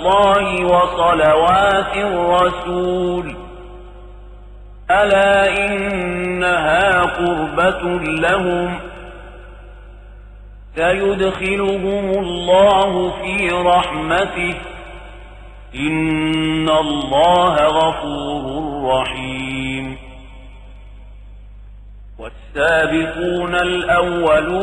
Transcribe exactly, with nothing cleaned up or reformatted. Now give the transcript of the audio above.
الله وصلوات الرسول ألا إنها قربة لهم سيدخلهم الله في رحمته إن الله غفور رحيم والسابقون الأولون